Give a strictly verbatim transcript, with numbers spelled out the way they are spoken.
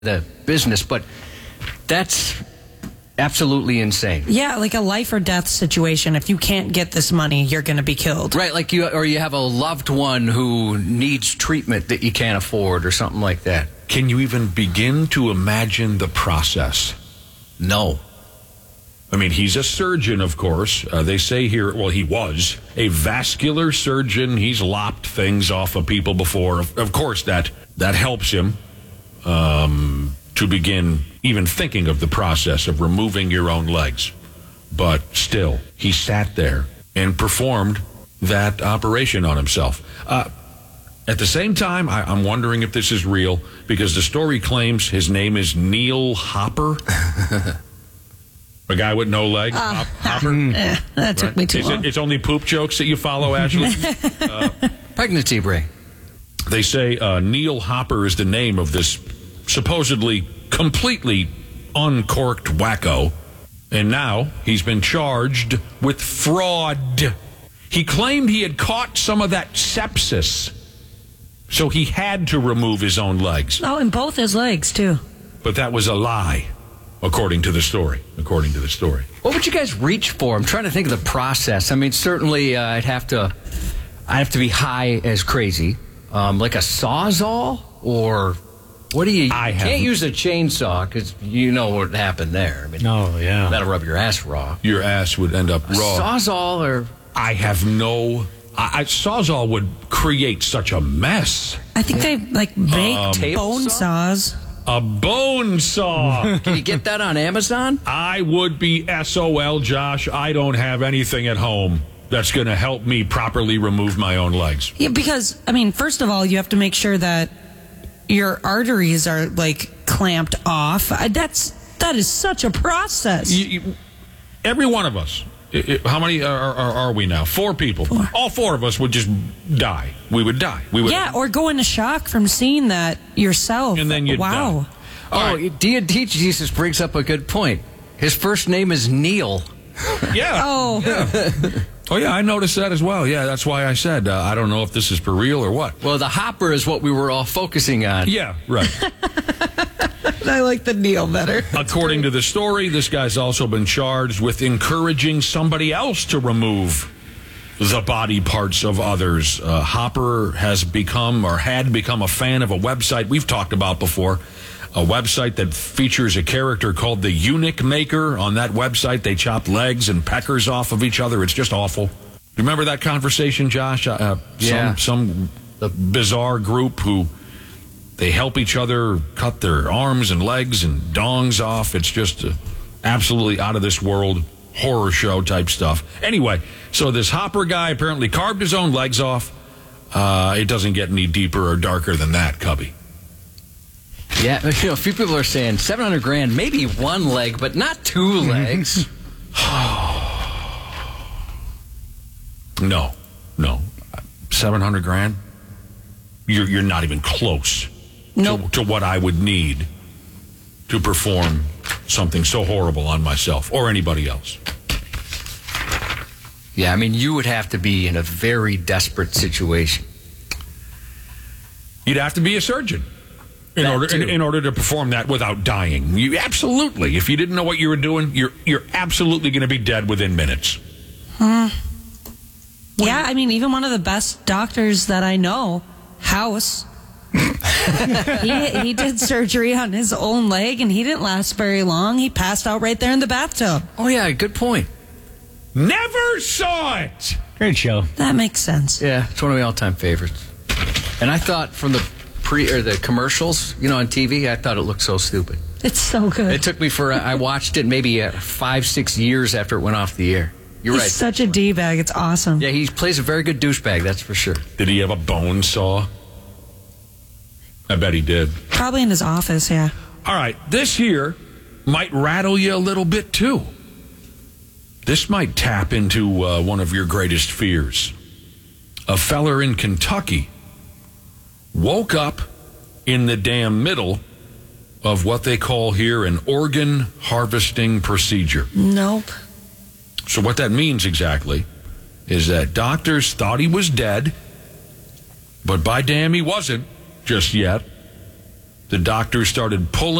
the business, but that's absolutely insane. Yeah, like a life or death situation. If you can't get this money, you're going to be killed. Right, like you, or you have a loved one who needs treatment that you can't afford or something like that. Can you even begin to imagine the process? No. I mean, he's a surgeon, of course. Uh, they say here, well, he was a vascular surgeon. He's lopped things off of people before. Of, of course, that that helps him um, to begin even thinking of the process of removing your own legs. But still, he sat there and performed that operation on himself. Uh, at the same time, I, I'm wondering if this is real, because the story claims his name is Neil Hopper. A guy with no legs. Uh, Hop, Hopper. Eh, that took Right. me too Is long. it, it's only poop jokes that you follow, Ashley? uh, Pregnancy break. They say uh, Neil Hopper is the name of this supposedly completely uncorked wacko. And now he's been charged with fraud. He claimed he had caught some of that sepsis, so he had to remove his own legs. Oh, and both his legs, too. But that was a lie, according to the story. According to the story. What would you guys reach for? I'm trying to think of the process. I mean, certainly uh, I'd have to, I'd have to be high as crazy, um, like a sawzall, or what do you? I you haven't. can't use a chainsaw because you know what happened there. I mean, Oh, yeah. that'll rub your ass raw. Your ass would end up A raw. sawzall, or I have no... I, I, Sawzall would create such a mess. I think they, like, make Table bone saw? saws. A bone saw. can you get that on Amazon? I would be S O L, Josh. I don't have anything at home that's going to help me properly remove my own legs. Yeah, because, I mean, first of all, you have to make sure that your arteries are, like, clamped off. Uh, That's, that is such a process. You, you, every one of us, I- I- how many are, are, are we now? Four people. Four. All four of us would just die. We would die. We would. Yeah, or go into shock from seeing that yourself. And then you'd Wow. die. All Oh, right. D and D Jesus brings up a good point. His first name is Neil. Yeah. Oh. Oh, yeah, I noticed that as well. Yeah, that's why I said, uh, I don't know if this is for real or what. Well, the Hopper is what we were all focusing on. Yeah, right. I like the Neil better. According to the story, this guy's also been charged with encouraging somebody else to remove the body parts of others. Uh, Hopper has become or had become a fan of a website we've talked about before, a website that features a character called the Eunuch Maker. On that website, they chop legs and peckers off of each other. It's just awful. Remember that conversation, Josh? Uh, Yeah. Some, some bizarre group who they help each other cut their arms and legs and dongs off. It's just uh, absolutely out of this world horror show type stuff. Anyway, so this Hopper guy apparently carved his own legs off. Uh, it doesn't get any deeper or darker than that, Cubby. Yeah, you know, a few people are saying seven hundred grand, maybe one leg, but not two legs. No, no. seven hundred grand? You're, you're not even close Nope. to, to what I would need to perform something so horrible on myself or anybody else. Yeah, I mean, you would have to be in a very desperate situation. You'd have to be a surgeon in That order in, too. in order to perform that without dying. You absolutely. If you didn't know what you were doing, you're you're absolutely going to be dead within minutes. Yeah, I mean, even one of the best doctors that I know, House, he, he did surgery on his own leg, and he didn't last very long. He passed out right there in the bathtub. Oh, yeah, good point. Never saw it. Great show. That makes sense. Yeah, it's one of my all-time favorites. And I thought from the pre or the commercials, you know, on T V, I thought it looked so stupid. It's so good. It took me for, I watched it maybe uh, five, six years after it went off the air. You're He's right. such a D-bag. It's awesome. Yeah, he plays a very good douchebag, that's for sure. Did he have a bone saw? I bet he did. Probably in his office, yeah. All right, this here might rattle you a little bit too. This might tap into uh, one of your greatest fears. A feller in Kentucky woke up in the damn middle of what they call here an organ harvesting procedure. Nope. So what that means exactly is that doctors thought he was dead, but by damn he wasn't just yet. The doctor started pulling